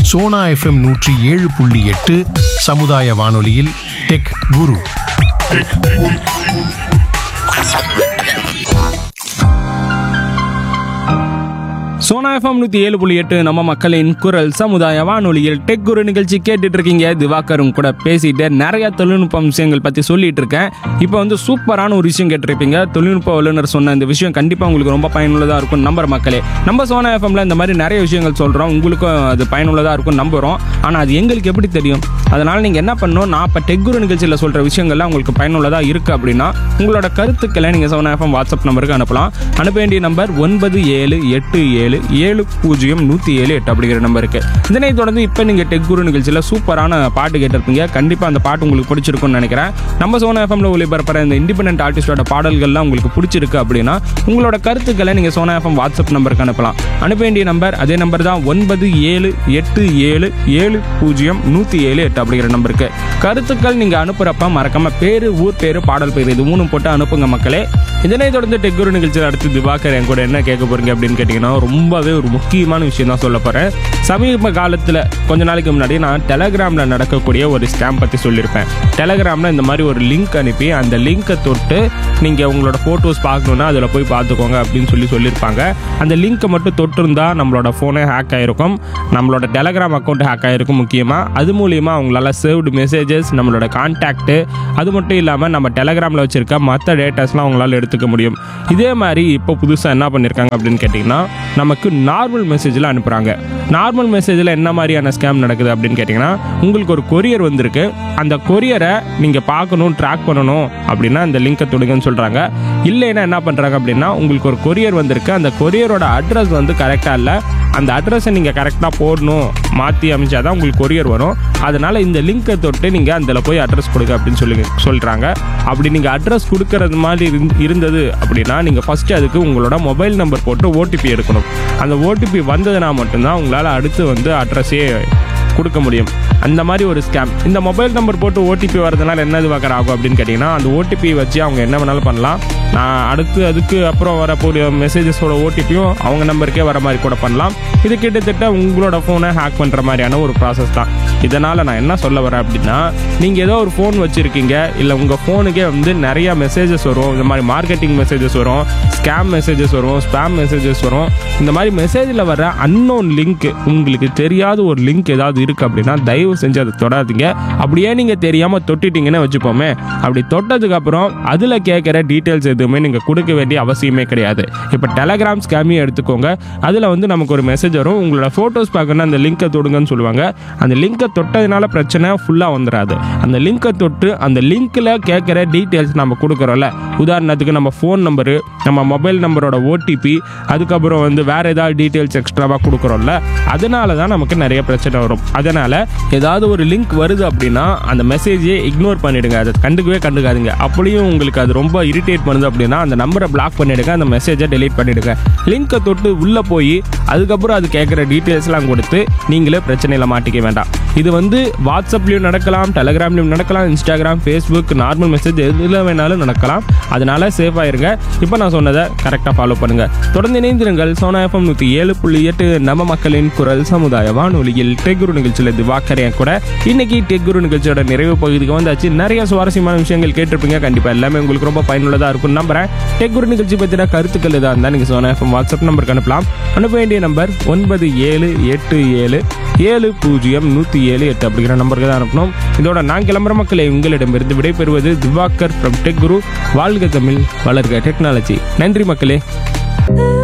Sona FM 107.8 சமுதாய வானொலியில் tech குரு. Sona FM 107.8 நம்ம மக்களின் குரல் சமுதாய வானொலியில் டெக் குரு நிகழ்ச்சி கேட்டுட்டு இருக்கீங்க. திவாகரும் கூட பேசிட்டு நிறைய தொழில்நுட்ப விஷயங்கள் பற்றி சொல்லிட்டு இருக்கேன். இப்போ வந்து சூப்பரான ஒரு விஷயம் கேட்டிருப்பீங்க. தொழில்நுட்ப வல்லுநர் சொன்ன இந்த விஷயம் கண்டிப்பாக உங்களுக்கு ரொம்ப பயனுள்ளதாக இருக்கும் நம்புற மக்களே. நம்ம சோனா எஃப்எம்ல இந்த மாதிரி நிறைய விஷயங்கள் சொல்கிறோம், உங்களுக்கும் அது பயனுள்ளதாக இருக்கும் நம்புகிறோம். ஆனால் அது எங்களுக்கு எப்படி தெரியும்? அதனால் நீங்கள் என்ன பண்ணணும், நான் இப்போ டெக் குரு நிகழ்ச்சியில் சொல்கிற விஷயங்கள்லாம் உங்களுக்கு பயனுள்ளதாக இருக்குது அப்படின்னா உங்களோட கருத்துக்களை நீங்கள் சோனா எஃப்எம் வாட்ஸ்அப் நம்பருக்கு அனுப்பலாம். அனுப்ப வேண்டிய நம்பர் 9787700107 அப்படிங்கிற நம்பருக்கு. இதனை தொடர்ந்து இப்போ நீங்கள் டெக் குரு நிகழ்ச்சியில் சூப்பரான பாட்டு கேட்டிருப்பீங்க. கண்டிப்பாக அந்த பாட்டு உங்களுக்கு பிடிச்சிருக்கும்னு நினைக்கிறேன். நம்ம சோனா எஃப்எம்ல ஒளிபரப்புற இந்த இண்டிபெண்டன்ட் ஆர்டிஸ்டோட பாடல்கள்லாம் உங்களுக்கு பிடிச்சிருக்கு அப்படின்னா உங்களோட கருத்துக்களை நீங்கள் சோனா எஃப்எம் வாட்ஸ்அப் நம்பருக்கு அனுப்பலாம். அனுப்ப வேண்டிய நம்பர் அதே நம்பர் தான் 9787700107 அப்படிங்கிற நம்பருக்கு. கருத்துக்கள் நீங்கள் அனுப்புகிறப்ப மறக்காம பேர், ஊர் பேர், பாடல் பேர் இது 3 போட்டு அனுப்புங்க மக்களே. இதனை தொடர்ந்து டெக் குரு நிகழ்ச்சியில் அடுத்து திவாகர் என் கூட என்ன கேட்க போறீங்க அப்படின்னு கேட்டிங்கன்னா ரொம்பவே ஒரு முக்கியமான விஷயம் தான் சொல்ல போகிறேன். சமீப காலத்தில் கொஞ்ச நாளைக்கு முன்னாடி நான் டெலகிராமில் நடக்கக்கூடிய ஒரு ஸ்கேம் பற்றி சொல்லியிருப்பேன். டெலகிராமில் இந்த மாதிரி ஒரு லிங்க் அனுப்பி அந்த லிங்கை தொட்டு நீங்கள் உங்களோட ஃபோட்டோஸ் பார்க்கணுன்னா அதில் போய் பார்த்துக்கோங்க அப்படின்னு சொல்லியிருப்பாங்க. அந்த லிங்க்கை மட்டும் தொட்டிருந்தா நம்மளோட ஃபோனே ஹேக் ஆகிருக்கும், நம்மளோட டெலகிராம் அக்கௌண்ட் ஹேக் ஆகிருக்கும். முக்கியமாக அது மூலிமா அவங்களால சேவ்டு மெசேஜஸ், நம்மளோட கான்டாக்ட்டு, அது மட்டும் இல்லாமல் நம்ம டெலகிராமில் வச்சுருக்க மற்ற டேட்டாஸ்லாம் அவங்களால எடுத்துக்க முடியும். இதே மாதிரி இப்போ புதுசாக என்ன பண்ணியிருக்காங்க அப்படின்னு கேட்டிங்கன்னா நமக்கு நார்மல் மெசேஜில் அனுப்புகிறாங்க. நார்மல் மெசேஜில் என்ன மாதிரியான ஸ்கேம் நடக்குது அப்படின்னு கேட்டிங்கன்னா உங்களுக்கு ஒரு கொரியர் வந்திருக்கு, அந்த கொரியரை நீங்கள் பார்க்கணும், ட்ராக் பண்ணணும் அப்படின்னா அந்த லிங்கை தொடுங்கன்னு சொல்கிறாங்க. இல்லைன்னா என்ன பண்ணுறாங்க அப்படின்னா உங்களுக்கு ஒரு கொரியர் வந்திருக்கு, அந்த கொரியரோட அட்ரஸ் வந்து கரெக்டாக இல்லை, அந்த அட்ரஸை நீங்கள் கரெக்டாக போடணும், மாற்றி அமைச்சா தான் உங்களுக்கு கொரியர் வரும். அதனால் இந்த லிங்கை தொட்டு நீங்கள் அதில் போய் அட்ரஸ் கொடுங்க அப்படின்னு சொல்கிறாங்க. அப்படி நீங்கள் அட்ரஸ் கொடுக்கறது மாதிரி இருந்தது அப்படின்னா நீங்கள் ஃபஸ்ட்டு அதுக்கு உங்களோட மொபைல் நம்பர் போட்டு ஓடிபி எடுக்கணும். அந்த ஓடிபி வந்ததுனா மட்டும்தான் உங்களால் அடுத்து வந்து அட்ரஸே கொடுக்க முடியும். அந்த மாதிரி ஒரு ஸ்கேம். இந்த மொபைல் நம்பர் போட்டு ஓடிபி வரதுனால என்ன இதுவாக ஆகும் அப்படின்னு கேட்டிங்கன்னா அந்த ஓடிபி வச்சு அவங்க என்ன வேணாலும் பண்ணலாம். நான் அடுத்து அதுக்கு அப்புறம் வரக்கூடிய மெசேஜஸோட ஓடிபியும் அவங்க நம்பருக்கே வர மாதிரி கூட பண்ணலாம். இது கிட்டத்தட்ட உங்களோட ஃபோனை ஹேக் பண்ணுற மாதிரியான ஒரு ப்ராசஸ் தான். இதனால் நான் என்ன சொல்ல வரேன் அப்படின்னா நீங்கள் ஏதோ ஒரு ஃபோன் வச்சுருக்கீங்க, இல்லை உங்கள் ஃபோனுக்கே வந்து நிறையா மெசேஜஸ் வரும், இந்த மாதிரி மார்க்கெட்டிங் மெசேஜஸ் வரும், ஸ்கேம் மெசேஜஸ் வரும், ஸ்பேம் மெசேஜஸ் வரும். இந்த மாதிரி மெசேஜில் வர அன்னோன் லிங்க், உங்களுக்கு தெரியாத ஒரு லிங்க் ஏதாவது இருக்குது அப்படின்னா தயவு செஞ்சு அதை தொடாதீங்க. அப்படியே நீங்கள் தெரியாமல் தொட்டிட்டீங்கன்னு வச்சுப்போமே, அப்படி தொட்டதுக்கப்புறம் அதில் கேட்குற டீட்டெயில்ஸ் எதுவுமே நீங்கள் கொடுக்க வேண்டிய அவசியமே கிடையாது. இப்போ டெலகிராம் ஸ்கேமையும் எடுத்துக்கோங்க. அதில் வந்து நமக்கு ஒரு மெசேஜ் வரும், உங்களோட ஃபோட்டோஸ் பார்க்கணுன்னா அந்த லிங்கை தொடுங்கன்னு சொல்லுவாங்க. அந்த லிங்கை தொட்டதுனால பிரச்சனை ஃபுல்லாக வந்துடாது. அந்த லிங்கை தொட்டு அந்த லிங்க்கில் கேட்குற டீட்டெயில்ஸ் நம்ம கொடுக்குறோம்ல, உதாரணத்துக்கு நம்ம ஃபோன் நம்பரு, நம்ம மொபைல் நம்பரோட ஓடிபி, அதுக்கப்புறம் வந்து வேறு ஏதாவது டீட்டெயில்ஸ் எக்ஸ்ட்ராவாக கொடுக்குறோம்ல, அதனால தான் நமக்கு நிறைய பிரச்சனை வரும். அதனால் ஏதாவது ஒரு லிங்க் வருது அப்படின்னா அந்த மெசேஜை இக்னோர் பண்ணிவிடுங்க, அதை கண்டுக்காதீங்க. அப்படியும் உங்களுக்கு அது ரொம்ப இரிட்டேட் பண்ணுது அப்படின்னா அந்த நம்பரை பிளாக் பண்ணிவிடுங்க, அந்த மெசேஜை டெலீட் பண்ணிவிடுங்க. லிங்கை தொட்டு உள்ளே போய் அதுக்கப்புறம் அது கேட்குற டீட்டெயில்ஸ்லாம் கொடுத்து நீங்களே பிரச்சனையில் மாட்டிக்க வேண்டாம். இது வந்து வாட்ஸ்அப்லேயும் நடக்கலாம், டெலகிராம்லேயும் நடக்கலாம், இன்ஸ்டாகிராம், ஃபேஸ்புக், நார்மல் மெசேஜ் எதில் வேணாலும் நடக்கலாம். அதனால் சேஃபாக இருங்க. இப்போ நான் சொன்னதை கரெக்டாக ஃபாலோ பண்ணுங்கள். தொடர்ந்து இணைந்திருங்கள். சோனா எஃப்எம் 107.8 நம்ம மக்களின் குரல் சமுதாய வானொலியில் டெக் குரு நிகழ்ச்சியில் திவாகர் என் கூட. இன்னைக்கு டெக் குரு நிகழ்ச்சியோட நிறைவு பகுதிக்கு வந்தாச்சு. நிறைய சுவாரஸ்யமான விஷயங்கள் கேட்டிருப்பீங்க. கண்டிப்பாக எல்லாமே உங்களுக்கு ரொம்ப பயனுள்ளதாக இருக்கும் நம்புறேன். டெக் குரு நிகழ்ச்சி பற்றின கருத்துக்கள் எதாக இருந்தால் நீங்கள் சோனா எஃப்எம் வாட்ஸ்அப் நம்பருக்கு அனுப்பலாம். அனுப்ப வேண்டிய நம்பர் 9787700107 அப்படிங்கிற நம்பருக்கு தான் அனுப்பணும். இதோட நான் கிளம்புற மக்களை உங்களிடமிருந்து விடைபெறுவது திவாகர் ஃப்ரம் டெக் குரு. வாழ்க தமிழ், வளர்க டெக்னாலஜி. நன்றி மக்களே.